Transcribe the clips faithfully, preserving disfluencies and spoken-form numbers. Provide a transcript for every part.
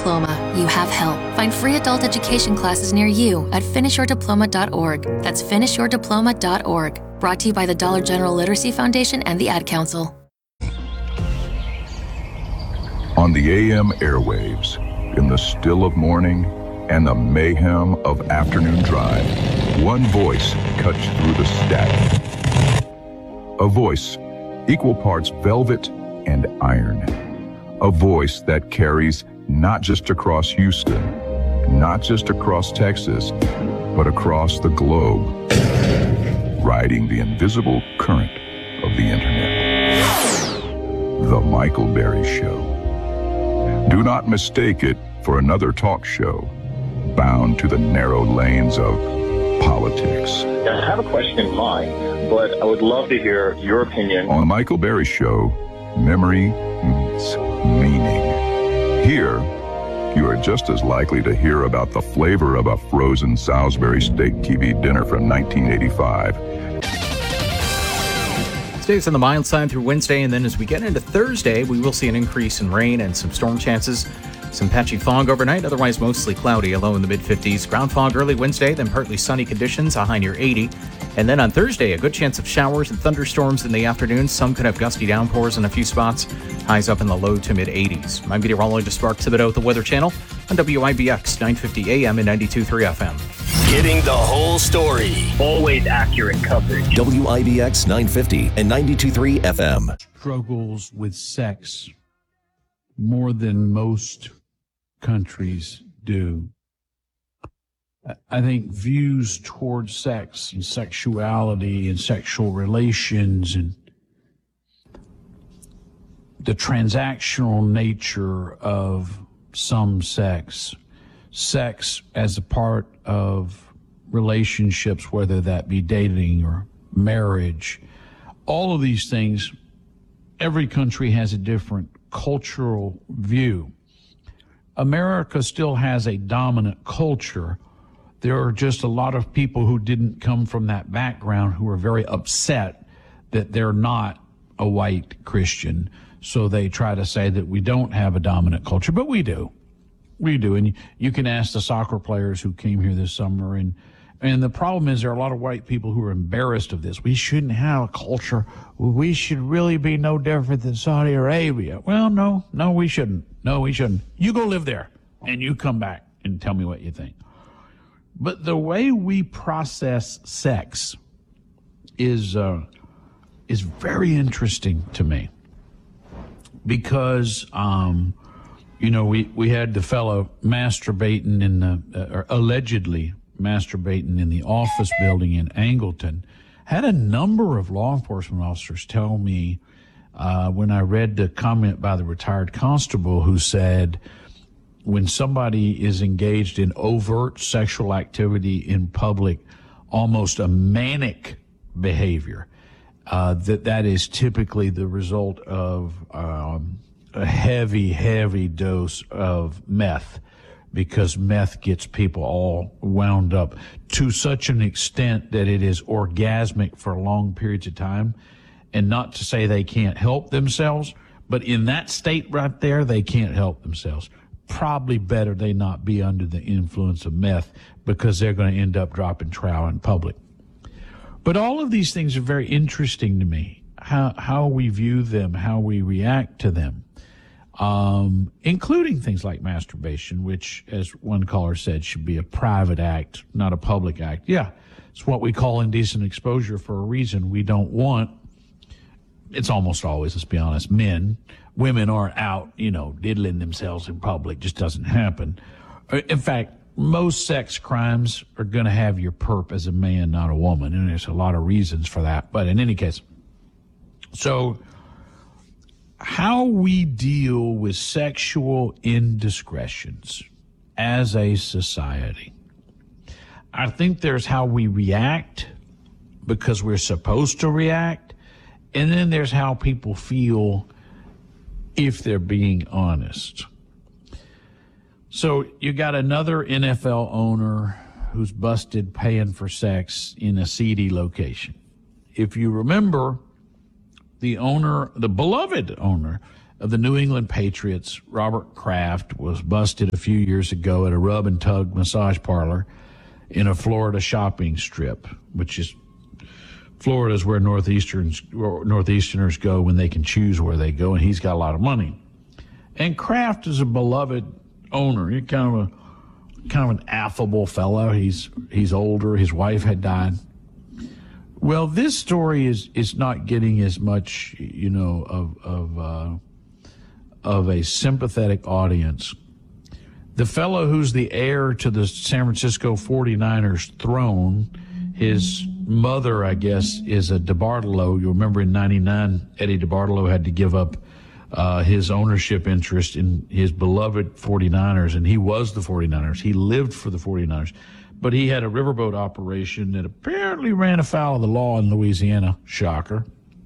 diploma, you have help. Find free adult education classes near you at finish your diploma dot org. That's finish your diploma dot org. Brought to you by the Dollar General Literacy Foundation and the Ad Council. On the A M airwaves, in the still of morning and the mayhem of afternoon drive, one voice cuts through the static. A voice, equal parts velvet and iron. A voice that carries not just across Houston, not just across Texas, but across the globe, riding the invisible current of the internet. The Michael Berry Show. Do not mistake it for another talk show bound to the narrow lanes of politics. I have a question in mind, but I would love to hear your opinion. On The Michael Berry Show, memory meets meaning. Here, you are just as likely to hear about the flavor of a frozen Salisbury steak T V dinner from nineteen eighty-five. Stays on the mild side through Wednesday, and then as we get into Thursday, we will see an increase in rain and some storm chances. Some patchy fog overnight, otherwise mostly cloudy, a low in the mid fifties. Ground fog early Wednesday, then partly sunny conditions, a high near eighty. And then on Thursday, a good chance of showers and thunderstorms in the afternoon. Some could have gusty downpours in a few spots. Highs up in the low to mid eighties. I'm meteorologist Mark Thibodeau with the Weather Channel on W I B X nine fifty A M and ninety-two point three F M. Getting the whole story. Always accurate coverage. W I B X nine fifty and ninety-two point three F M. Struggles with sex more than most countries do. I think views towards sex and sexuality and sexual relations and the transactional nature of some sex, sex as a part of relationships, whether that be dating or marriage, all of these things, every country has a different cultural view. America still has a dominant culture. There are just a lot of people who didn't come from that background who are very upset that they're not a white Christian. So they try to say that we don't have a dominant culture, but we do. We do. And you can ask the soccer players who came here this summer. And, and the problem is there are a lot of white people who are embarrassed of this. We shouldn't have a culture. We should really be no different than Saudi Arabia. Well, no, no, we shouldn't. No, we shouldn't. You go live there and you come back and tell me what you think. But the way we process sex is uh, is very interesting to me because, um, you know, we, we had the fellow masturbating in the, uh, or allegedly masturbating in the office building in Angleton. Had a number of law enforcement officers tell me uh, when I read the comment by the retired constable who said, when somebody is engaged in overt sexual activity in public, almost a manic behavior, uh, that that is typically the result of um, a heavy, heavy dose of meth, because meth gets people all wound up to such an extent that it is orgasmic for long periods of time. And not to say they can't help themselves, but in that state right there, they can't help themselves. Probably better they not be under the influence of meth, because they're going to end up dropping trow in public. But all of these things are very interesting to me, how how we view them, how we react to them, um, including things like masturbation, which, as one caller said, should be a private act, not a public act. Yeah, it's what we call indecent exposure for a reason. We don't want, it's almost always, let's be honest, men. Women aren't out, you know, diddling themselves in public. Just doesn't happen. In fact, most sex crimes are going to have your perp as a man, not a woman. And there's a lot of reasons for that. But in any case, so how we deal with sexual indiscretions as a society, I think there's how we react because we're supposed to react. And then there's how people feel if they're being honest. So you got another N F L owner who's busted paying for sex in a seedy location. If you remember, the owner, the beloved owner of the New England Patriots, Robert Kraft, was busted a few years ago at a rub and tug massage parlor in a Florida shopping strip, which is Florida is where Northeasterners, Northeasterners go when they can choose where they go, and he's got a lot of money. And Kraft is a beloved owner. He's kind of a kind of an affable fellow. He's he's older. His wife had died. Well, this story is is not getting as much, you know, of of uh, of a sympathetic audience. The fellow who's the heir to the San Francisco forty-niners throne, his mother, I guess, is a DeBartolo. You'll remember in ninety-nine, Eddie DeBartolo had to give up uh, his ownership interest in his beloved forty-niners, and he was the forty-niners. He lived for the forty-niners. But he had a riverboat operation that apparently ran afoul of the law in Louisiana. Shocker.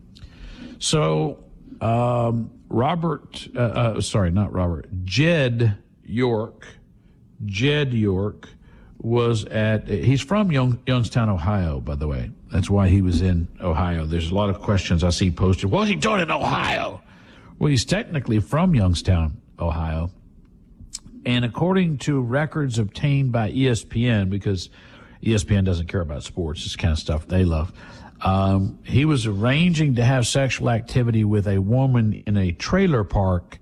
So um, Robert, uh, uh, sorry, not Robert, Jed York, Jed York was at, he's from Young, Youngstown, Ohio, by the way. That's why he was in Ohio. There's a lot of questions I see posted. What's he doing in Ohio? Well, he's technically from Youngstown, Ohio. And according to records obtained by E S P N, because E S P N doesn't care about sports, it's kind of stuff they love, um, he was arranging to have sexual activity with a woman in a trailer park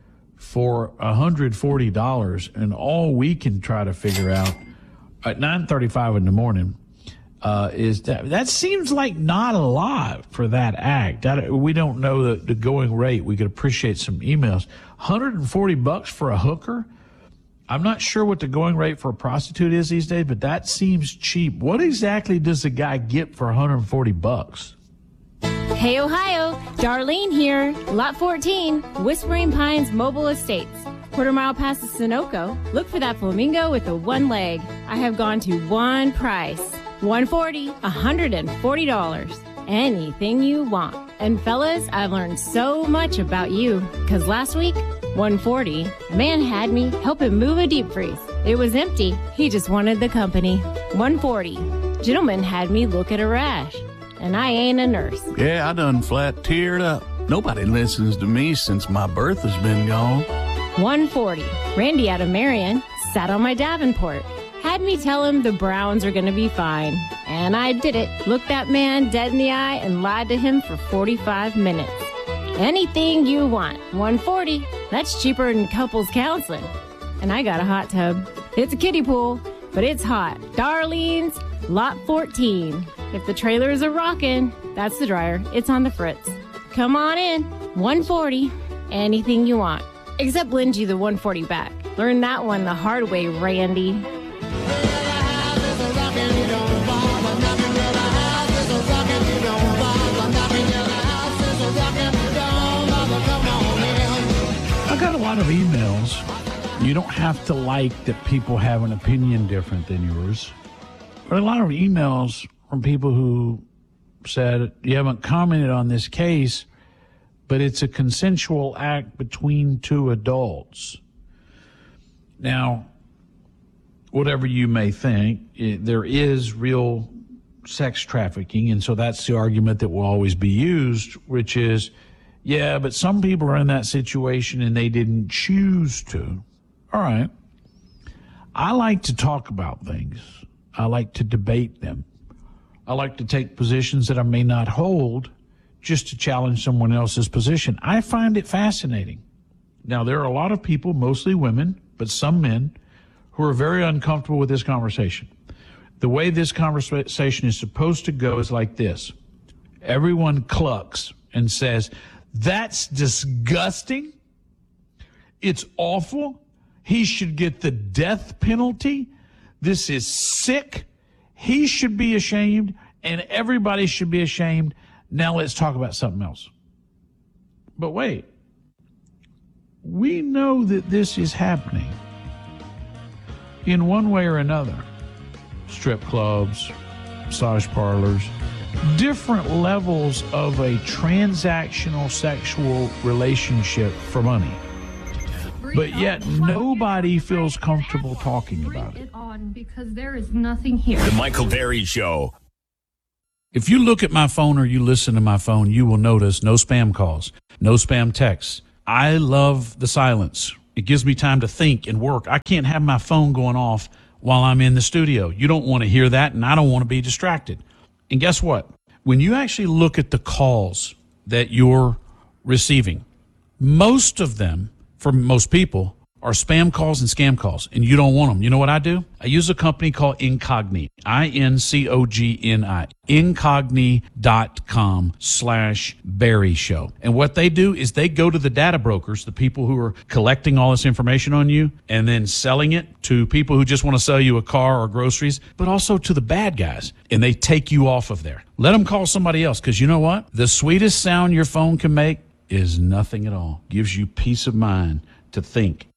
for one hundred forty dollars. And all we can try to figure out at nine thirty-five in the morning uh, is that that seems like not a lot for that act. That, we don't know the, the going rate. We could appreciate some emails. one hundred forty bucks for a hooker? I'm not sure what the going rate for a prostitute is these days, but that seems cheap. What exactly does a guy get for one hundred forty bucks? Hey, Ohio, Darlene here. Lot fourteen, Whispering Pines Mobile Estates. Quarter mile past the Sunoco. Look for that flamingo with the one leg. I have gone to one price. one forty, one hundred forty dollars. Anything you want. And fellas, I've learned so much about you. Cause last week, one forty, man had me help him move a deep freeze. It was empty. He just wanted the company. one forty, gentleman had me look at a rash. And I ain't a nurse. Yeah, I done flat teared up. Nobody listens to me since my birth has been gone. one forty, Randy out of Marion sat on my Davenport. Had me tell him the Browns are gonna be fine. And I did it. Looked that man dead in the eye and lied to him for forty-five minutes. Anything you want. one forty, that's cheaper than couples counseling. And I got a hot tub. It's a kiddie pool, but it's hot. Darlene's Lot fourteen. If the trailers are rocking, that's the dryer. It's on the fritz. Come on in. one forty, anything you want. Except lend you the one forty back. Learn that one the hard way, Randy. I got a lot of emails. You don't have to like that people have an opinion different than yours. But a lot of emails from people who said, you haven't commented on this case, but it's a consensual act between two adults. Now, whatever you may think, it, there is real sex trafficking, and so that's the argument that will always be used, which is, yeah, but some people are in that situation and they didn't choose to. All right. I like to talk about things. I like to debate them. I like to take positions that I may not hold just to challenge someone else's position. I find it fascinating. Now, there are a lot of people, mostly women, but some men, who are very uncomfortable with this conversation. The way this conversation is supposed to go is like this. Everyone clucks and says, that's disgusting. It's awful. He should get the death penalty. This is sick. He should be ashamed, and everybody should be ashamed. Now let's talk about something else. But wait. We know that this is happening in one way or another. Strip clubs, massage parlors, different levels of a transactional sexual relationship for money. But yet nobody feels comfortable talking about it. On because there is nothing here. The Michael Berry Show. If you look at my phone or you listen to my phone, you will notice no spam calls, no spam texts, I love the silence. It gives me time to think and work. I can't have my phone going off while I'm in the studio. You don't want to hear that, and I don't want to be distracted. And guess what? When you actually look at the calls that you're receiving, most of them, for most people, are spam calls and scam calls, and you don't want them. You know what I do? I use a company called Incogni, I N C O G N I, incogni.com slash Barry Show. And what they do is they go to the data brokers, the people who are collecting all this information on you, and then selling it to people who just want to sell you a car or groceries, but also to the bad guys, and they take you off of there. Let them call somebody else, because you know what? The sweetest sound your phone can make is nothing at all. Gives you peace of mind to think.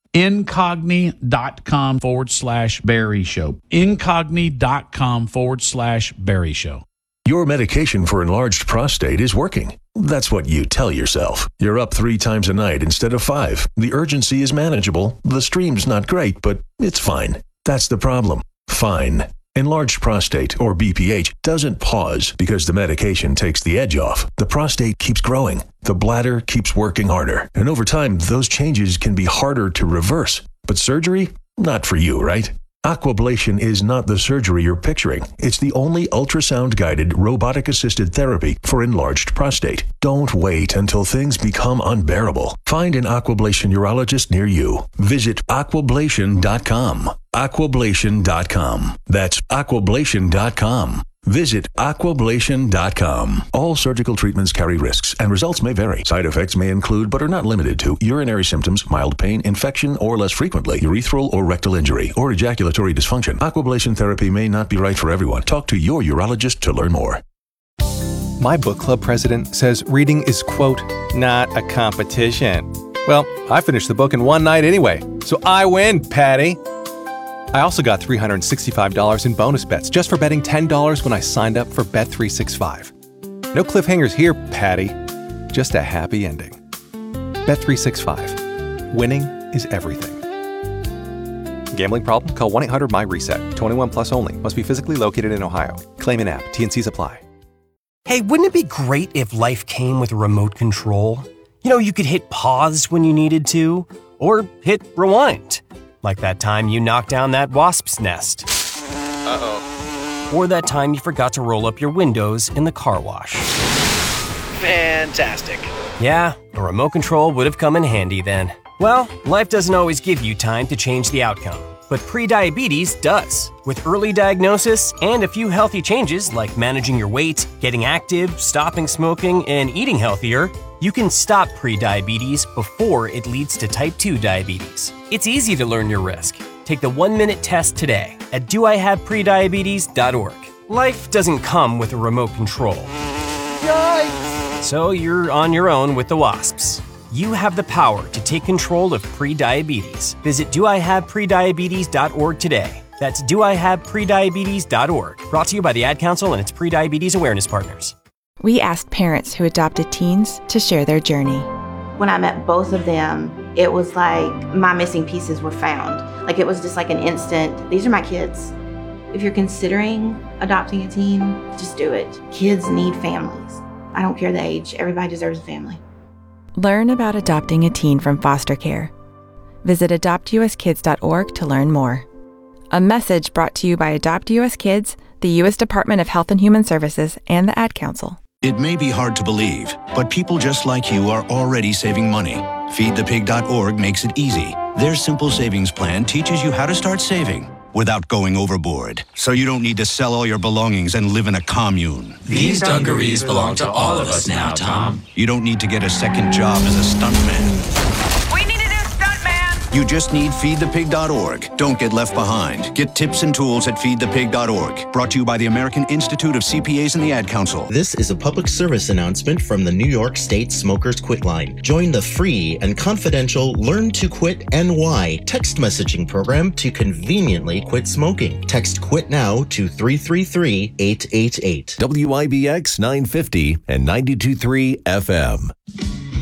Incogni.com forward slash Barry Show. Incogni.com forward slash Barry Show. Your medication for enlarged prostate is working. That's what you tell yourself. You're up three times a night instead of five. The urgency is manageable. The stream's not great, but it's fine. That's the problem. Fine. Enlarged prostate, or B P H, doesn't pause because the medication takes the edge off. The prostate keeps growing. The bladder keeps working harder. And over time, those changes can be harder to reverse. But surgery? Not for you, right? Aquablation is not the surgery you're picturing. It's the only ultrasound-guided, robotic-assisted therapy for enlarged prostate. Don't wait until things become unbearable. Find an Aquablation urologist near you. Visit aquablation dot com. aquablation dot com. That's aquablation dot com. Visit aquablation dot com. All surgical treatments carry risks, and results may vary. Side effects may include, but are not limited to, urinary symptoms, mild pain, infection, or less frequently, urethral or rectal injury, or ejaculatory dysfunction. Aquablation therapy may not be right for everyone. Talk to your urologist to learn more. My book club president says reading is, quote, not a competition. Well, I finished the book in one night anyway, so I win, Patty. I also got three hundred sixty-five dollars in bonus bets just for betting ten dollars when I signed up for Bet three sixty-five. No cliffhangers here, Patty. Just a happy ending. Bet three sixty-five. Winning is everything. Gambling problem? Call one eight hundred M Y reset. twenty-one plus only. Must be physically located in Ohio. Claim in app. T N Cs apply. Hey, wouldn't it be great if life came with a remote control? You know, you could hit pause when you needed to, or hit rewind. Like that time you knocked down that wasp's nest. Uh-oh. Or that time you forgot to roll up your windows in the car wash. Fantastic. Yeah, a remote control would have come in handy then. Well, life doesn't always give you time to change the outcome, but prediabetes does. With early diagnosis and a few healthy changes like managing your weight, getting active, stopping smoking, and eating healthier, you can stop prediabetes before it leads to type two diabetes. It's easy to learn your risk. Take the one-minute test today at do I have prediabetes dot org. Life doesn't come with a remote control. Yikes! So you're on your own with the wasps. You have the power to take control of prediabetes. Visit do I have prediabetes dot org today. That's do I have prediabetes dot org. Brought to you by the Ad Council and its Prediabetes Awareness Partners. We asked parents who adopted teens to share their journey. When I met both of them, it was like my missing pieces were found. Like it was just like an instant, these are my kids. If you're considering adopting a teen, just do it. Kids need families. I don't care the age, everybody deserves a family. Learn about adopting a teen from foster care. Visit adopt u s kids dot org to learn more. A message brought to you by Adopt U S Kids, the U S Department of Health and Human Services, and the Ad Council. It may be hard to believe, but people just like you are already saving money. feed the pig dot org makes it easy. Their simple savings plan teaches you how to start saving without going overboard, so you don't need to sell all your belongings and live in a commune. These dungarees belong to all of us now, Tom. You don't need to get a second job as a stuntman. We need a new stuntman! You just need feed the pig dot org. Don't get left behind. Get tips and tools at feed the pig dot org. Brought to you by the American Institute of C P As and the Ad Council. This is a public service announcement from the New York State Smokers Quit Line. Join the free and confidential Learn to Quit N Y text messaging program to conveniently quit smoking. Text QUIT NOW to three three three, eight eight eight. W I B X nine fifty and ninety-two point three F M.